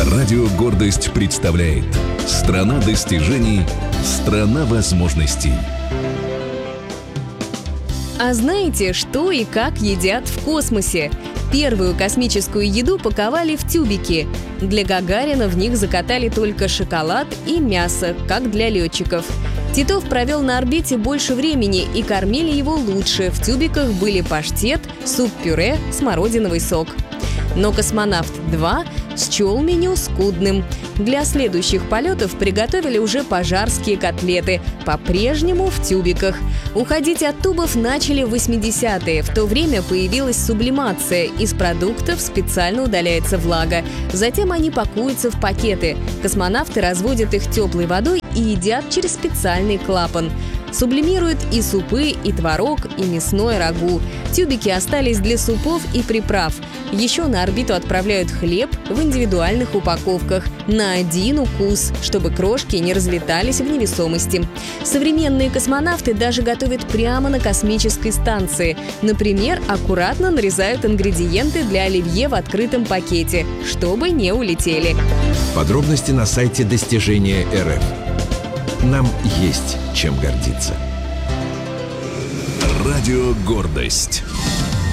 Радио «Гордость» представляет «Страна достижений, страна возможностей». А знаете, что и как едят в космосе? Первую космическую еду паковали в тюбики. Для Гагарина в них закатали только шоколад и мясо, как для летчиков. Титов провел на орбите больше времени и кормили его лучше. В тюбиках были паштет, суп-пюре, смородиновый сок. Но «Космонавт-2» счел меню скудным. Для следующих полетов приготовили уже пожарские котлеты, по-прежнему в тюбиках. Уходить от тубов начали в 80-е. В то время появилась сублимация. Из продуктов специально удаляется влага. Затем они пакуются в пакеты. Космонавты разводят их теплой водой и едят через специальный клапан. Сублимируют и супы, и творог, и мясное рагу. Тюбики остались для супов и приправ. Еще на орбиту отправляют хлеб в индивидуальных упаковках на один укус, чтобы крошки не разлетались в невесомости. Современные космонавты даже готовят прямо на космической станции. Например, аккуратно нарезают ингредиенты для оливье в открытом пакете, чтобы не улетели. Подробности на сайте Достижения РФ. Нам есть чем гордиться. Радио «Гордость».